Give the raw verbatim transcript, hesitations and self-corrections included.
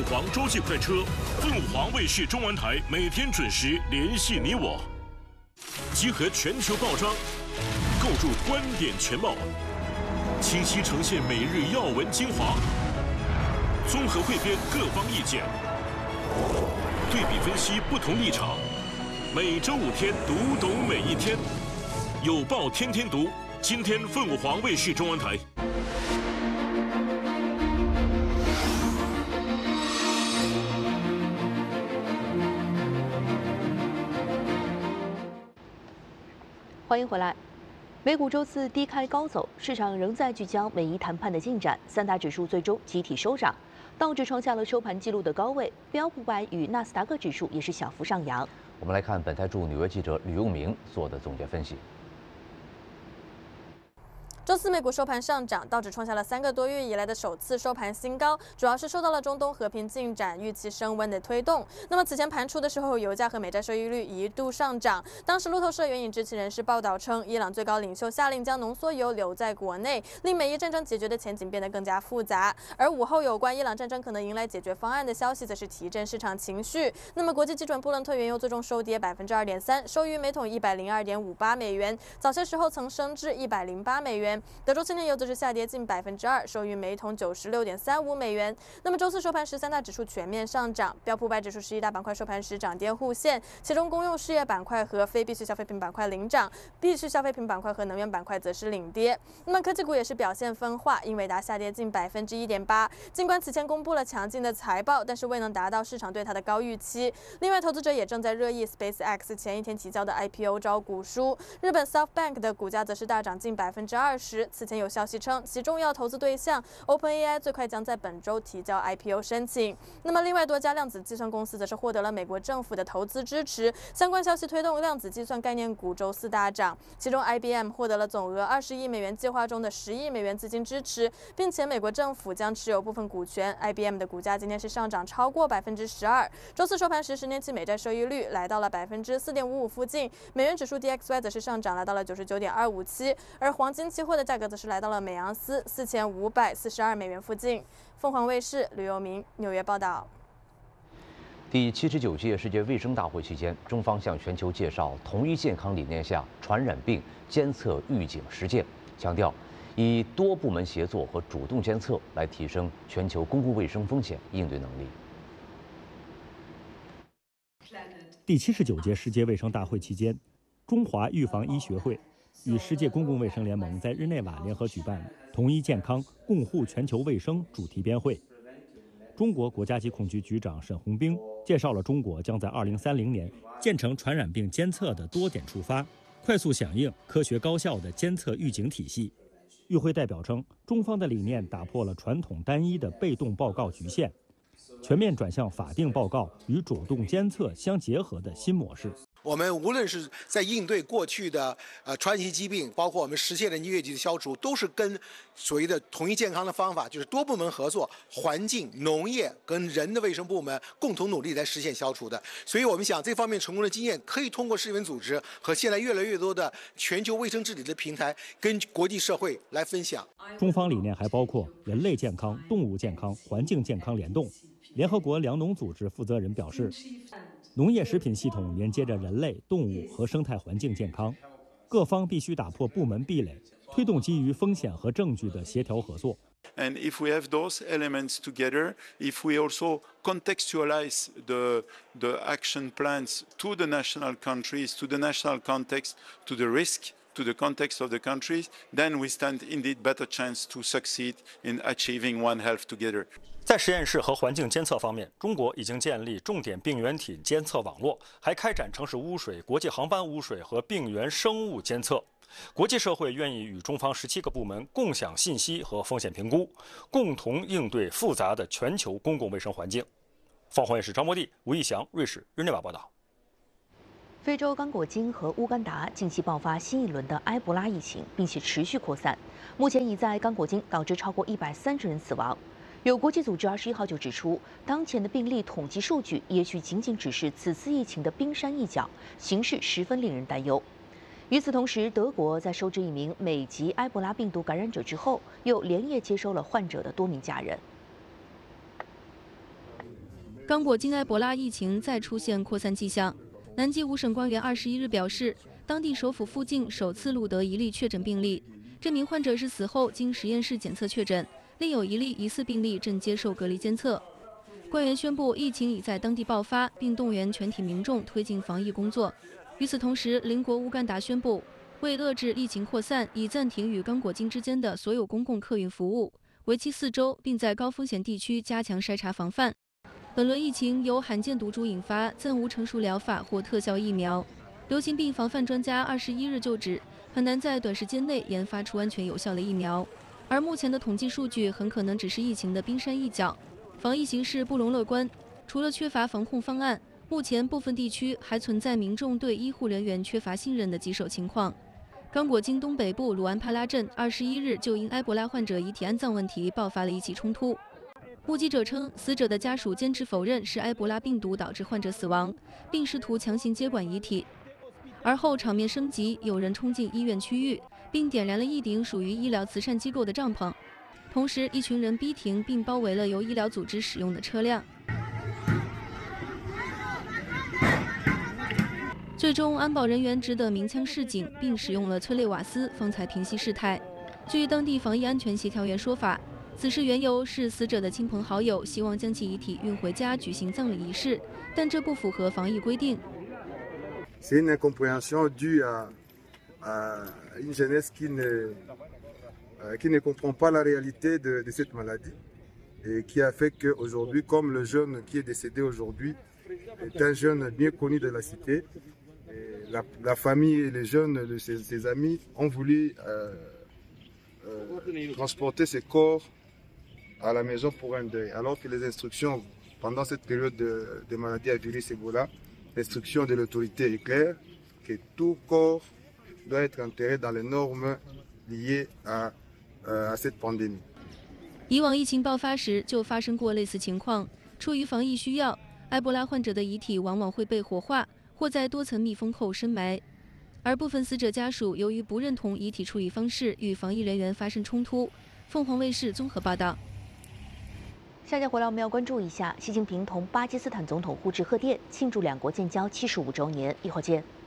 黄洲际快车，凤凰卫视中文台每天准时联系你我，集合全球报章，构筑观点全貌，清晰呈现每日要闻精华，综合汇编各方意见，对比分析不同立场。每周五天，读懂每一天，有报天天读。今天凤凰卫视中文台。 欢迎回来。美股周四低开高走，市场仍在聚焦美伊谈判的进展。三大指数最终集体收涨，道指创下了收盘纪录的高位，标普百与纳斯达克指数也是小幅上扬。 我们来看本台驻纽约记者吕用明做的总结分析。 周四美股收盘上涨，道指创下了三个多月以来的首次收盘新高，主要是受到了中东和平进展预期升温的推动。那么此前盘出的时候，油价和美债收益率一度上涨。当时路透社援引知情人士报道称，伊朗最高领袖下令将浓缩铀留在国内，令美伊战争解决的前景变得更加复杂。而午后有关伊朗战争可能迎来解决方案的消息，则是提振市场情绪。那么国际基准布伦特原油最终收跌百分之二点三，收于每桶一百零二点五八美元，早些时候曾升至一百零八美元。德州轻炼油则是下跌近百分之二，收于每桶九十六点三五美元。那么周四收盘时，三大指数全面上涨，标普百指数十一大板块收盘时涨跌互现，其中公用事业板块和非必需消费品板块领涨，必需消费品板块和能源板块则是领跌。那么科技股也是表现分化，英伟达下跌近百分之一点八，尽管此前公布了强劲的财报，但是未能达到市场对它的高预期。另外，投资者也正在热议 SpaceX 前一天提交的 I P O 招股书，日本 SoftBank 的股价则是大涨近百分之二十。此前有消息称，其重要投资对象 OpenAI 最快将在本周提交 I P O 申请。那么，另外多家量子计算公司则是获得了美国政府的投资支持，相关消息推动量子计算概念股周四大涨。其中 I B M 获得了总额二十亿美元计划中的十亿美元资金支持，并且美国政府将持有部分股权。I B M 的股价今天是上涨超过百分之十二。周四收盘时，十年期美债收益率来到了百分之四点五五附近，美元指数 D X Y 则是上涨来到了九十九点二五七，而黄金期货的价格则是来到了每盎司四千五百四十二美元附近。凤凰卫视吕佑明纽约报道。 第七十九届世界卫生大会期间，中方向全球介绍统一健康理念下传染病监测预警实践，强调以多部门协作和主动监测来提升全球公共卫生风险应对能力。 第七十九届世界卫生大会期间，中华预防医学会与世界公共卫生联盟在日内瓦联合举办统一健康，共护全球卫生主题编会。中国国家疾控局局长沈红兵介绍了中国将在二零三零年建成传染病监测的多点触发、快速响应、科学高效的监测预警体系。与会代表称，中方的理念打破了传统单一的被动报告局限，全面转向法定报告与主动监测相结合的新模式。 我们无论是在应对过去的呃传染性疾病，包括我们实现的疟疾的消除，都是跟所谓的统一健康的方法，就是多部门合作，环境、农业跟人的卫生部门共同努力来实现消除的。所以我们想这方面成功的经验，可以通过世卫组织和现在越来越多的全球卫生治理的平台，跟国际社会来分享。 中方理念还包括人类健康、动物健康、环境健康联动。联合国粮农组织负责人表示，农业食品系统连接着人类、动物和生态环境健康，各方必须打破部门壁垒，推动基于风险和证据的协调合作。 And if we have those elements together, if we also contextualize the, the action plans to the national countries, to the national context, to the risk, to the context of the countries, then we stand indeed better chance to succeed in achieving One Health together. 在实验室和环境监测方面，中国已经建立重点病原体监测网络，还开展城市污水、国际航班污水和病原生物监测。国际社会愿意与中方十七个部门共享信息和风险评估，共同应对复杂的全球公共卫生环境。凤凰卫视张博地、吴义祥，瑞士日内瓦报道。 非洲刚果金和乌干达近期爆发新一轮的埃博拉疫情，并且持续扩散，目前已在刚果金导致超过一百三十人死亡。有国际组织二十一号就指出，当前的病例统计数据也许仅仅只是此次疫情的冰山一角，形势十分令人担忧。与此同时，德国在收治一名美籍埃博拉病毒感染者之后，又连夜接收了患者的多名家人。 刚果金埃博拉疫情再出现扩散迹象。南极五省官员二十一日表示，当地首府附近首次录得一例确诊病例，这名患者是死后经实验室检测确诊，另有一例疑似病例正接受隔离监测。官员宣布，疫情已在当地爆发，并动员全体民众推进防疫工作。与此同时，邻国乌干达宣布，为遏制疫情扩散，已暂停与刚果金之间的所有公共客运服务，为期四周，并在高风险地区加强筛查防范。本轮疫情由罕见毒株引发，暂无成熟疗法或特效疫苗。流行病防范专家二十一日就指，很难在短时间内研发出安全有效的疫苗，而目前的统计数据很可能只是疫情的冰山一角。防疫形势不容乐观，除了缺乏防控方案，目前部分地区还存在民众对医护人员缺乏信任的棘手情况。刚果金东北部鲁安帕拉镇二十一日就因埃博拉患者遗体安葬问题爆发了一起冲突。目击者称，死者的家属坚持否认是埃博拉病毒导致患者死亡，并试图强行接管遗体。而后场面升级，有人冲进医院区域，并点燃了一顶属于医疗慈善机构的帐篷。同时，一群人逼停并包围了由医疗组织使用的车辆。最终，安保人员只得鸣枪示警，并使用了催泪瓦斯，方才平息事态。据当地防疫安全协调员说法，此事缘由是死者的亲朋好友希望将其遗体运回家举行葬礼仪式，但这不符合防疫规定。 C'est une incompréhension due à, à une jeunesse qui ne, euh, qui ne comprend pas la réalité de, de cette maladie et qui a fait qu'aujourd'hui, comme le jeune qui est décédé aujourd'hui est un jeune bien connu de la cité, et la, la famille et les jeunes de ses, ses amis ont voulu euh, euh, transporter ses corps à la maison pour un deuil, alors que les instructions pendant cette période de, de maladie à virus Ebola, l'instruction de l'autorité est claire que tout corps doit être enterré dans les normes liées à, euh, à cette pandémie. 以往疫情爆发时就发生过类似情况，出于防疫需要，埃博拉患者的遗体往往会被火化，或在多层密封后深埋。而部分死者家属由于不认同遗体处理方式，与防疫人员发生冲突。凤凰卫视综合报道。 下节回来，我们要关注一下习近平同巴基斯坦总统互致贺电，庆祝两国建交七十五周年。一会儿见。